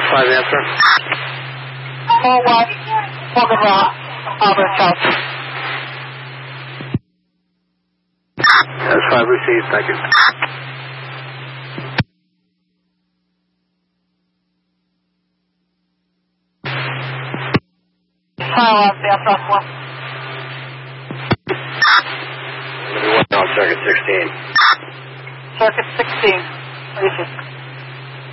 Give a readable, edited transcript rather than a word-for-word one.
5 answer. 4-1, Morgan Rock, Auburn South. That's 5 received, thank you. Silence, South Southwest. On circuit 16. Circuit 16, 36.